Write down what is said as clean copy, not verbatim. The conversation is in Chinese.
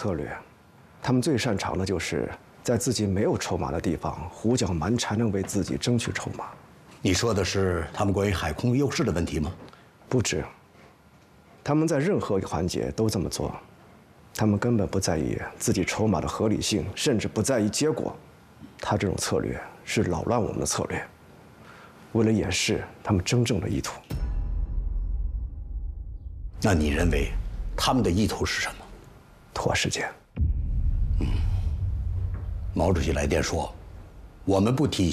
策略，他们最擅长的就是在自己没有筹码的地方胡搅蛮缠地为自己争取筹码。 你说的是他们关于海空优势的问题吗？ 不止，他们在任何一个环节都这么做，他们根本不在意自己筹码的合理性，甚至不在意结果。他这种策略是扰乱我们的策略，为了掩饰他们真正的意图。 那你认为他们的意图是什么？ 拖时间。 毛主席来电说，我们不体